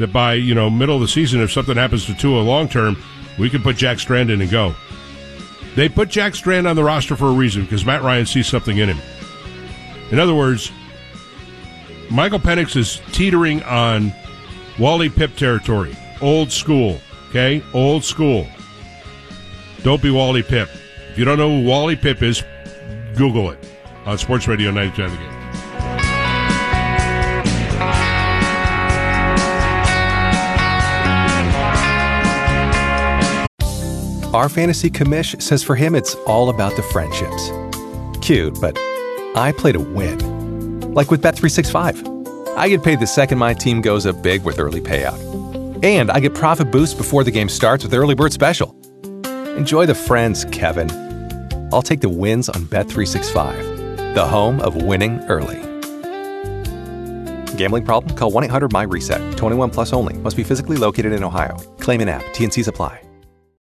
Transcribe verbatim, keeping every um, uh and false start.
that by, you know, middle of the season, if something happens to Tua long term, we can put Jack Strand in and go. They put Jack Strand on the roster for a reason, because Matt Ryan sees something in him. In other words, Michael Penix is teetering on Wally Pipp territory. Old school, okay? Old school. Don't be Wally Pipp. If you don't know who Wally Pipp is, Google it on Sports Radio ninety-two The Game. Our fantasy commish says for him it's all about the friendships. Cute, but I play to win. Like with Bet three sixty-five. I get paid the second my team goes up big with early payout. And I get profit boost before the game starts with Early Bird Special. Enjoy the friends, Kevin. I'll take the wins on Bet three sixty-five, the home of winning early. Gambling problem? Call one eight hundred M Y RESET. twenty-one plus only. Must be physically located in Ohio. Claim in app. T N Cs apply.